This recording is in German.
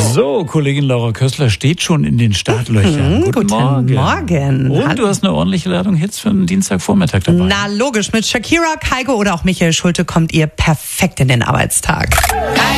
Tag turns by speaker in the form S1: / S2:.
S1: So, Kollegin Laura Kössler steht schon in den Startlöchern.
S2: Guten Morgen.
S1: Und
S2: Hallo.
S1: du hast eine ordentliche Ladung Hits für einen Dienstagvormittag dabei.
S2: Na logisch, mit Shakira, Kygo oder auch Michael Schulte kommt ihr perfekt in den Arbeitstag.